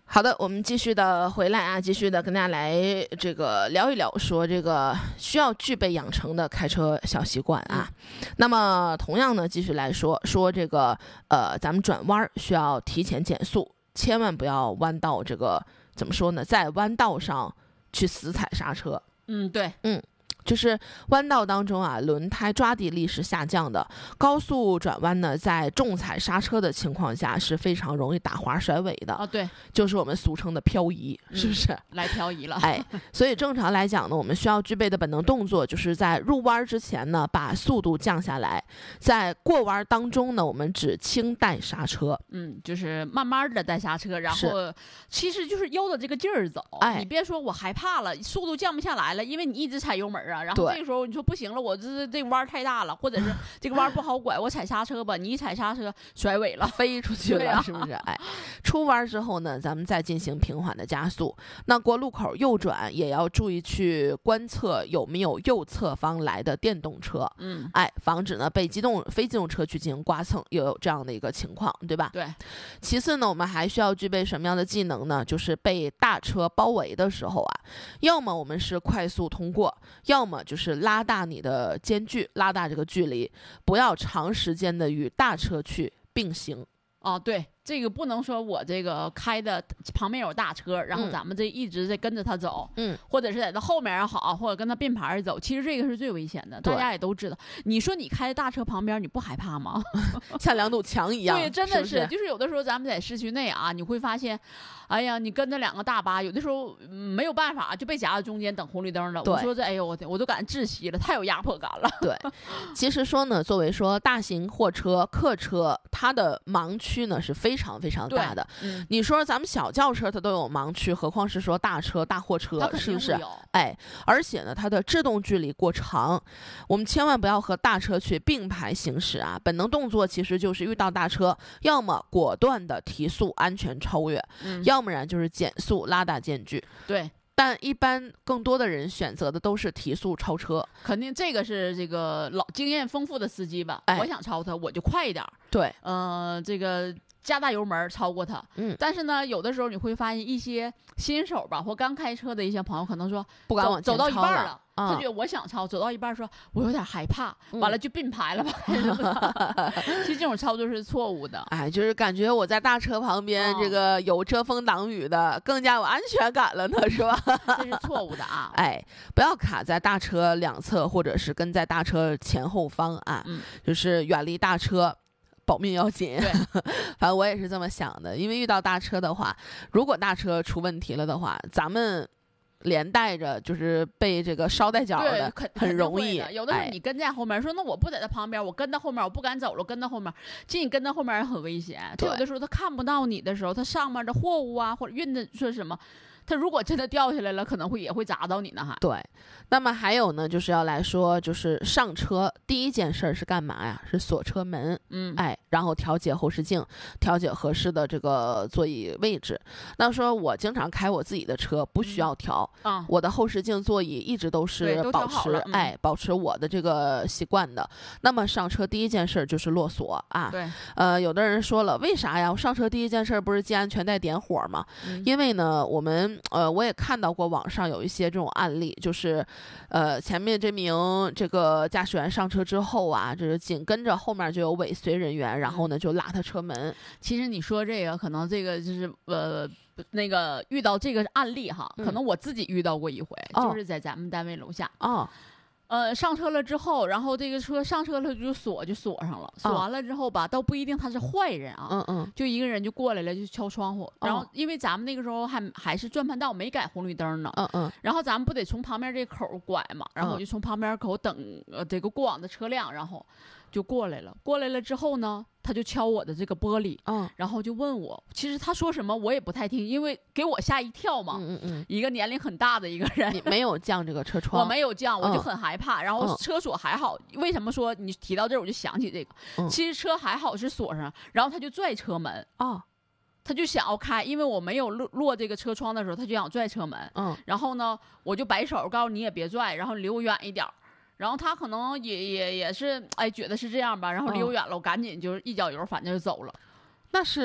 好的，我们继续的回来啊，继续的跟大家来这个聊一聊，说这个需要具备养成的开车小习惯啊。那么同样呢，继续来说这个咱们转弯需要提前减速，千万不要弯道这个怎么说呢，在弯道上去死踩刹车。 对， 就是弯道当中啊，轮胎抓地力是下降的，高速转弯呢，在重踩刹车的情况下是非常容易打滑甩尾的。 对， 就是我们俗称的漂移，是不是？ 来漂移了。 所以正常来讲呢，我们需要具备的本能动作，就是在入弯之前呢，把速度降下来，在过弯当中呢，我们只轻带刹车。 就是慢慢的带刹车，然后其实就是悠着这个劲儿走。你别说我害怕了，速度降不下来了，因为你一直踩油门啊。然后这个时候你说不行了，我这弯太大了，或者是这个弯不好拐，我踩刹车吧。你一踩刹车，甩尾了， 飞出去了，是不是？出弯之后呢，咱们再进行平缓的加速。那过路口右转也要注意去观测有没有右侧方来的电动车，防止呢被非机动车去进行刮蹭，又有这样的一个情况，对吧？ 对。 其次呢，我们还需要具备什么样的技能呢？就是被大车包围的时候啊，要么我们是快速通过，要么就是拉大你的间距，拉大这个距离，不要长时间的与大车去并行。 对，这个不能说我这个开的旁边有大车，然后咱们这一直在跟着他走，或者是在他后面也好，或者跟他并排走，其实这个是最危险的。大家也都知道，你说你开在大车旁边，你不害怕吗？ 像两堵墙一样。 对，真的是， 就是有的时候咱们在市区内啊，你会发现，哎呀，你跟着两个大巴，有的时候没有办法就被夹在中间等红绿灯了。我说这，哎呦我都感觉窒息了，太有压迫感了。 对，其实说呢，作为说大型货车、客车，它的盲区呢是非常非常大的。你说咱们小轿车它都有盲区，何况是说大车、大货车，是不是？而且呢，它的制动距离过长，我们千万不要和大车去并排行驶啊。本能动作其实就是遇到大车，要么果断的提速安全超越，要不然就是减速拉大间距。 对。 但一般更多的人选择的都是提速超车， 肯定这个是这个老经验丰富的司机吧。我想超他，我就快一点。 对， 这个加大油门超过他。但是呢，有的时候你会发现一些新手吧，或刚开车的一些朋友，可能说不敢往前走到一半了。 他觉得我想超，走到一半说我有点害怕，完了就并排了吧。其实这种操作是错误的。 就是感觉我在大车旁边，这个有遮风挡雨的，更加有安全感了呢，是吧？ 这是错误的啊！ 不要卡在大车两侧，或者是跟在大车前后方啊，就是远离大车。保命要紧。反正我也是这么想的，因为遇到大车的话，如果大车出问题了的话，咱们连带着就是被这个捎带脚的，很容易。 有的时候你跟在后面，说那我不在他旁边，我跟到后面，我不敢走了，跟到后面，其实你跟到后面很危险。他有的时候他看不到你的时候，他上面的货物啊，或者运的说什么，他如果真的掉下来了，可能也会砸到你呢。 对。那么还有呢，就是要来说，就是上车第一件事是干嘛呀？是锁车门，然后调节后视镜，调节合适的这个座椅位置。那说我经常开我自己的车，不需要调，我的后视镜座椅一直都是保持我的这个习惯的。那么上车第一件事就是落锁啊。 对。 有的人说了，为啥呀？我上车第一件事不是系安全带点火吗？因为呢，我也看到过网上有一些这种案例，就是前面这名这个驾驶员上车之后啊，就是紧跟着后面就有尾随人员，然后呢就拉他车门。 其实你说这个可能这个就是那个遇到这个案例哈，可能我自己遇到过一回，就是在咱们单位楼下。上车了之后，然后这个车上车了就锁上了，锁完了之后吧，倒不一定他是坏人啊，就一个人就过来了，就敲窗户，然后因为咱们那个时候还是转盘道，没改红绿灯呢，然后咱们不得从旁边这口拐嘛，然后我就从旁边口等这个过往的车辆，然后就过来了之后呢，他就敲我的这个玻璃，然后就问我，其实他说什么我也不太听，因为给我吓一跳嘛，一个年龄很大的一个人。 你没有降这个车窗？ 我没有降，我就很害怕。然后车锁还好，为什么说你提到这儿我就想起这个？其实车还好是锁上，然后他就拽车门他就想要开，因为我没有落这个车窗的时候，他就想拽车门。然后呢，我就摆手告诉你也别拽，然后离我远一点。然后他可能也是觉得是这样吧，然后离我远了，我赶紧就是一脚油，反正就走了。 那是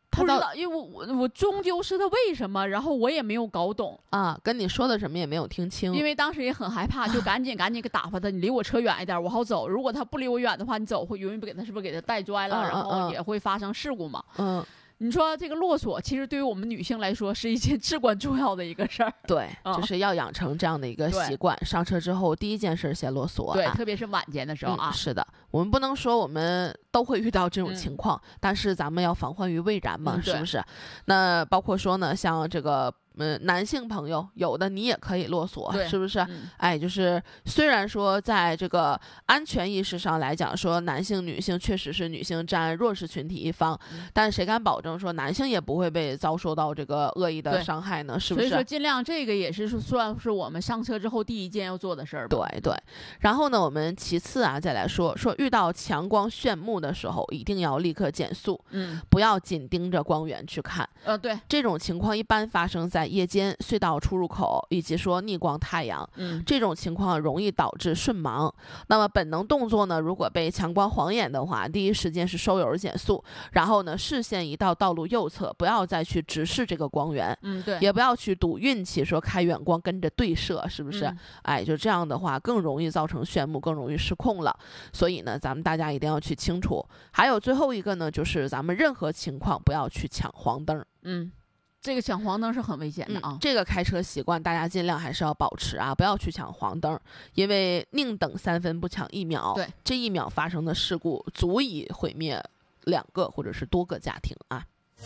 不知道，因为我终究是他为什么，然后我也没有搞懂啊，跟你说的什么也没有听清。 因为当时也很害怕，就赶紧给打发他，你离我车远一点，我好走。如果他不离我远的话，你走会容易给他是不是给他带摔了，然后也会发生事故嘛。你说这个落锁，其实对于我们女性来说是一件至关重要的一个事儿。 对，就是要养成这样的一个习惯，上车之后第一件事先落锁。 对，特别是晚间的时候啊。 是的，我们不能说我们都会遇到这种情况，但是咱们要防患于未然嘛，是不是？那包括说呢，像这个。男性朋友有的你也可以落锁，是不是？哎，就是虽然说在这个安全意识上来讲，说男性、女性确实是女性占弱势群体一方，但谁敢保证说男性也不会被遭受到这个恶意的伤害呢？是不是？ 所以说尽量这个也是算是我们上车之后第一件要做的事儿。 对。然后呢，我们其次啊再来说遇到强光炫目的时候，一定要立刻减速，不要紧盯着光源去看。 对， 这种情况一般发生在夜间、隧道出入口以及说逆光太阳，这种情况容易导致瞬盲。那么本能动作呢，如果被强光晃眼的话，第一时间是收油减速，然后呢视线移到道路右侧，不要再去直视这个光源， 对， 也不要去赌运气，说开远光跟着对射，是不是？哎，就这样的话更容易造成炫目，更容易失控了。所以呢，咱们大家一定要去清楚。还有最后一个呢，就是咱们任何情况不要去抢黄灯。 这个抢黄灯是很危险的啊！ 这个开车习惯大家尽量还是要保持啊，不要去抢黄灯，因为宁等3分不抢1秒。 对， 这1秒发生的事故足以毁灭2个或者是多个家庭啊！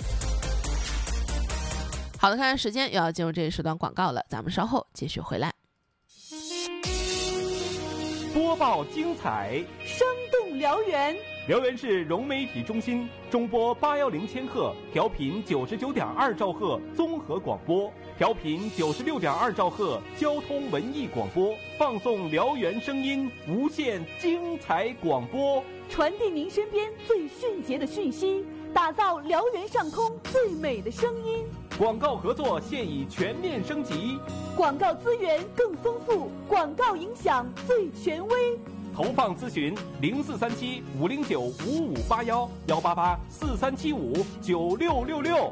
好的，看看时间又要进入这一时段广告了，咱们稍后继续回来。 播报精彩， 生动辽源。 辽源市融媒体中心中波810千赫，调频99.2兆赫综合广播，调频96.2兆赫交通文艺广播，放送辽源声音，无限精彩广播， 传递您身边最迅捷的讯息，打造辽源上空最美的声音。 广告合作现已全面升级， 广告资源更丰富，广告影响最权威。 投放咨询0437-509-5581，188-4375-9666。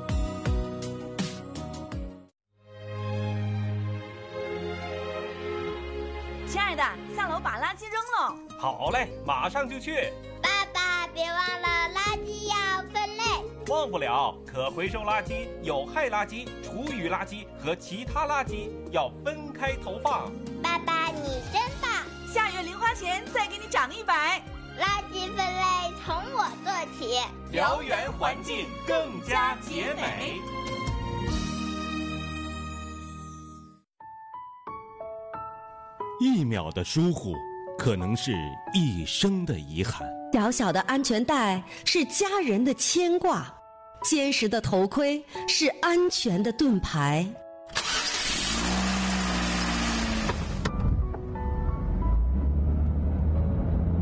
亲爱的，下楼把垃圾扔了。 好嘞，马上就去。 爸爸，别忘了垃圾要分类。 忘不了，可回收垃圾、有害垃圾、厨余垃圾和其他垃圾要分开投放。 爸爸，你真棒！ 下月零花钱再给你涨100。 垃圾分类从我做起， 辽源环境更加洁美。 1秒的疏忽，可能是一生的遗憾。 小小的安全带是家人的牵挂，坚实的头盔是安全的盾牌。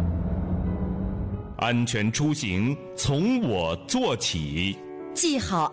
安全出行从我做起， 系好